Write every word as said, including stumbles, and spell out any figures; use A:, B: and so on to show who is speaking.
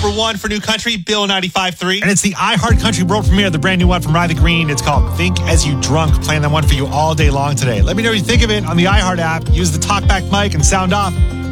A: number one for new country, Bill ninety-five three.
B: And it's the iHeart Country world premiere of the brand new one from Riley Green. It's called Think As You Drunk. Playing that one for you all day long today. Let me know what you think of it on the iHeart app. Use the TalkBack mic and sound off.